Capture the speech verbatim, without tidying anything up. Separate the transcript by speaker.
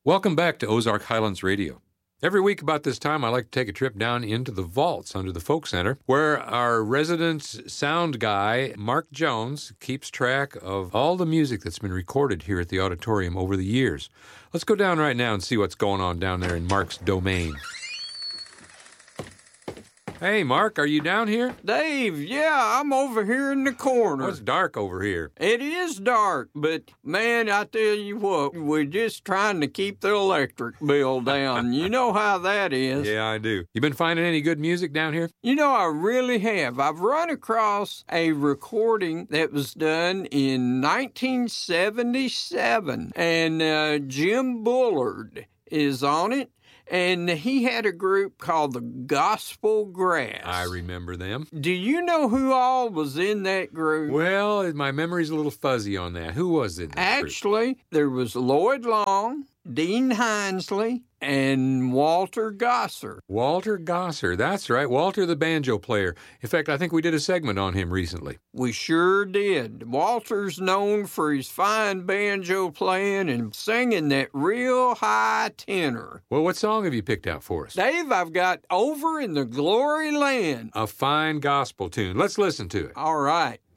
Speaker 1: Welcome back to Ozark Highlands Radio. Every week about this time, I like to take a trip down into the vaults under the Folk Center, where our resident sound guy, Mark Jones, keeps track of all the music that's been recorded here at the auditorium over the years. Let's go down right now and see what's going on down there in Mark's domain. Hey, Mark, are you down here?
Speaker 2: Dave, yeah, I'm over here in the corner.
Speaker 1: Oh, it's dark over here.
Speaker 2: It is dark, but, man, I tell you what, we're just trying to keep the electric bill down. You know how that is.
Speaker 1: Yeah, I do. You been finding any good music down here?
Speaker 2: You know, I really have. I've run across a recording that was done in nineteen seventy-seven, and uh, Jim Bullard is on it. And he had a group called the Gospel Grass.
Speaker 1: I remember them.
Speaker 2: Do you know who all was in that group?
Speaker 1: Well, my memory's a little fuzzy on that. Who was in that
Speaker 2: Actually,
Speaker 1: group?
Speaker 2: There was Lloyd Long, Dean Hinesley, and Walter Gosser.
Speaker 1: Walter Gosser, that's right. Walter the banjo player. In fact, I think we did a segment on him recently.
Speaker 2: We sure did. Walter's known for his fine banjo playing and singing that real high tenor.
Speaker 1: Well, what song have you picked out for us?
Speaker 2: Dave, I've got Over in the Glory Land.
Speaker 1: A fine gospel tune. Let's listen to it.
Speaker 2: All right.